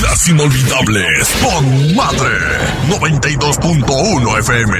Las Inolvidables con Madre 92.1 FM.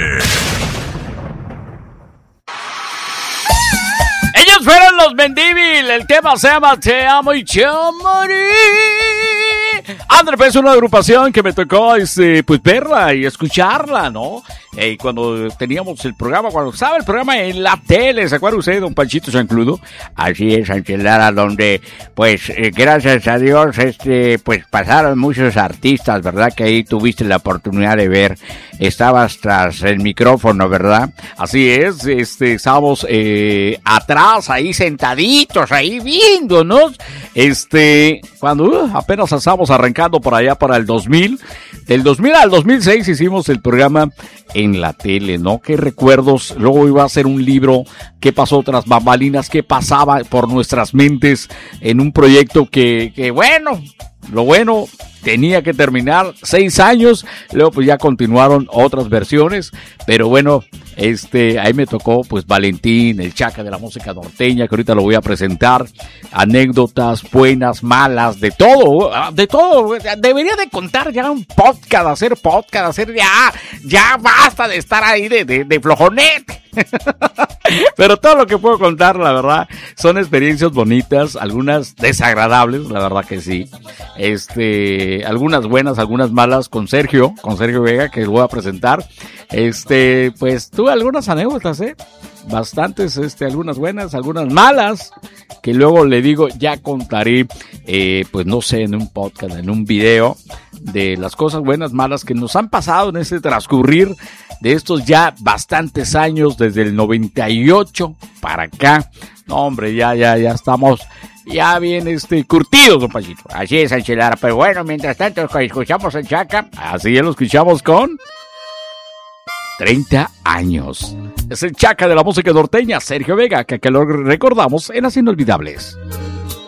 Ellos fueron los Mendívil. El tema se llama Te amo y te amaré. André, pues, una agrupación que me tocó pues verla y escucharla, ¿no? Cuando teníamos el programa, cuando estaba el programa en la tele, ¿se acuerda usted, don Panchito Chancludo? Así es, Angelara, donde, pues, gracias a Dios, pues, pasaron muchos artistas, ¿verdad? Que ahí tuviste la oportunidad de ver. Estabas tras el micrófono, ¿verdad? Así es, estábamos atrás, ahí sentaditos, ahí viéndonos, cuando apenas estábamos arrancando por allá para el 2000, del 2000 al 2006 hicimos el programa en la tele, ¿no? Qué recuerdos. Luego iba a ser un libro, qué pasó tras bambalinas, qué pasaba por nuestras mentes en un proyecto que bueno, lo bueno tenía que terminar 6 años, luego pues ya continuaron otras versiones, pero bueno, ahí me tocó pues Valentín, el Chaca de la música norteña, que ahorita lo voy a presentar, anécdotas buenas, malas, de todo, debería de contar ya un podcast, hacer ya basta de estar ahí de flojonete. Pero todo lo que puedo contar, la verdad, son experiencias bonitas, algunas desagradables, la verdad que sí. Algunas buenas, algunas malas con Sergio Vega, que les voy a presentar. Pues tuve algunas anécdotas, bastantes, algunas buenas, algunas malas, que luego le digo, ya contaré, pues no sé, en un podcast, en un video, de las cosas buenas, malas que nos han pasado en este transcurrir de estos ya bastantes años, desde el 98 para acá. No, hombre, ya estamos ya bien curtidos, don Pachito. Así es, Anchelara. Pero bueno, mientras tanto escuchamos al Chaca, así ya lo escuchamos con 30 años. Es el Chaca de la música norteña, Sergio Vega, que lo recordamos en Las Inolvidables.